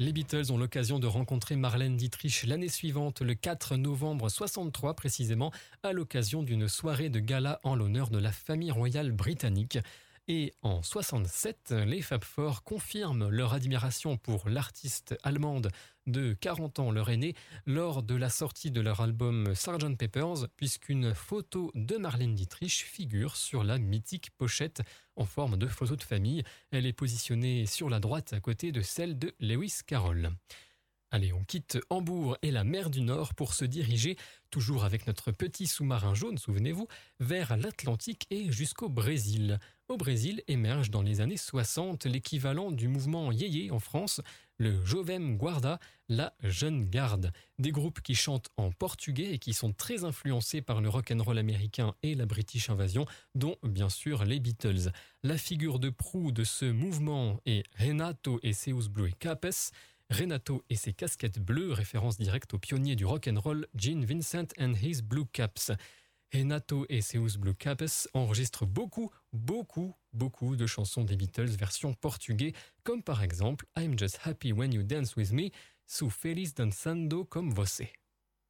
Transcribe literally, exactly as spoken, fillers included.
Les Beatles ont l'occasion de rencontrer Marlène Dietrich l'année suivante, le quatre novembre soixante-trois précisément, à l'occasion d'une soirée de gala en l'honneur de la famille royale britannique. Et en soixante-sept, les Fab Four confirment leur admiration pour l'artiste allemande de quarante ans leur aînée lors de la sortie de leur album sergent Pepper's, puisqu'une photo de Marlène Dietrich figure sur la mythique pochette en forme de photo de famille. Elle est positionnée sur la droite à côté de celle de Lewis Carroll. Allez, on quitte Hambourg et la mer du Nord pour se diriger, toujours avec notre petit sous-marin jaune, souvenez-vous, vers l'Atlantique et jusqu'au Brésil. Au Brésil émerge dans les années soixante l'équivalent du mouvement yéyé en France, le Jovem Guarda, la Jeune Garde. Des groupes qui chantent en portugais et qui sont très influencés par le rock'n'roll américain et la British Invasion, dont bien sûr les Beatles. La figure de proue de ce mouvement est Renato e seus Blue Capes. Renato et ses casquettes bleues, référence directe au pionnier du rock'n'roll Gene Vincent and his Blue Caps. Renato et seus Blue Caps enregistrent beaucoup, beaucoup, beaucoup de chansons des Beatles version portugais, comme par exemple I'm Just Happy When You Dance With Me, Sou Feliz Dançando Comme Você.